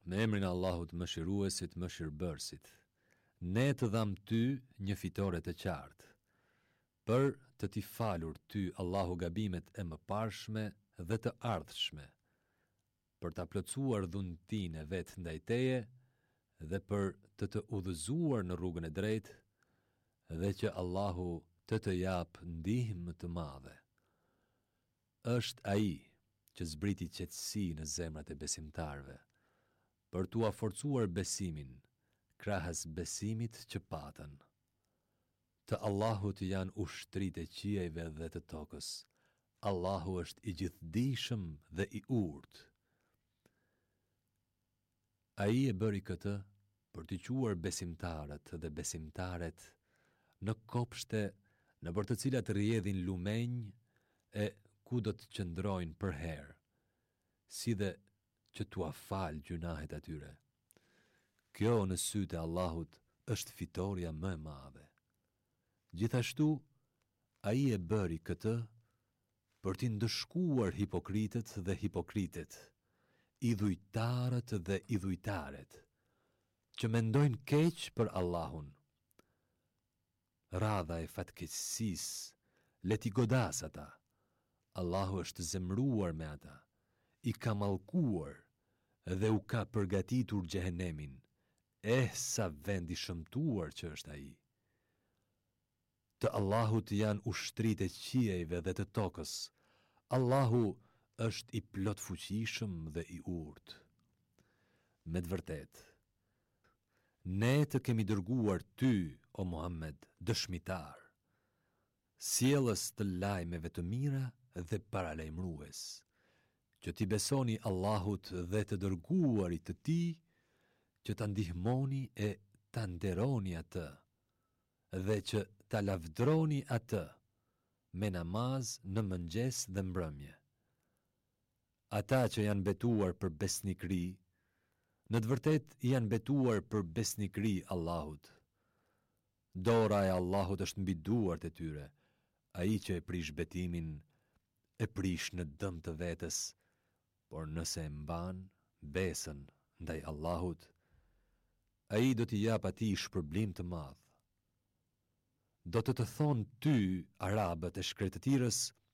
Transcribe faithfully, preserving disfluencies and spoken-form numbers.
Me emrin e Allahut mëshiruesit, mëshirbërësit. Ne të dham ty një fitore të qartë, për të t'i falur ty Allahu gabimet e mëparshme dhe të ardhshme, për t'a plotësuar dhuntin e vetë ndaj teje dhe për të të udhëzuar në rrugën e drejtë dhe që Allahu të të japë ndihmë të madhe. Është ai që zbriti qetësi në zemrat e besimtarve, për t'u forcuar besimin, krahas besimit që patën. Të Allahut janë ushtritë e qiejve dhe të tokës. Allahu është i gjithdijshëm dhe i urtë. Ai e bëri këtë për t'i quar besimtarët dhe besimtaret në kopshte në për të cilat rrjedhin lumenj e ku do të qëndrojnë për herë, si dhe që t'ua fal gjunahet atyre. Kjo në sytë e Allahut është fitoria më e madhe. Gjithashtu, ai e bëri këtë për t'i ndëshkuar hipokritët dhe hipokritet, idhujtarët dhe idhujtaret, që mendojnë keq për Allahun. Radha e fatkeqësisë le t'i godas ata. Allahu është zemruar me ata, i ka mallkuar dhe u ka përgatitur xhehenemin. Eh, sa vend i shëmtuar që është ai. Të Allahut janë ushtritë e qiejve dhe të tokës. Allahu është i plot fuqishëm dhe i urtë. Me të vërtetë, ne të kemi dërguar ty, o Muhammed, dëshmitar, sjellës të lajmeve të mira dhe paralajmërues, që t'i besoni Allahut dhe të dërguarit të tij, që ta ndihmoni e ta nderoni atë, dhe që ta lavdroni atë me namaz në mëngjes dhe mbrëmje. Ata që janë betuar për besnikëri, në të vërtetë janë betuar për besnikëri Allahut. Dora e Allahut është mbi duart e tyre. Ai që e prish betimin, e prish në dëm të vetes, por nëse e mban besën ndaj Allahut, ai do t'i jap atij shpërblim të madh. Do të të thonë ty, arabët e shkretëtirës,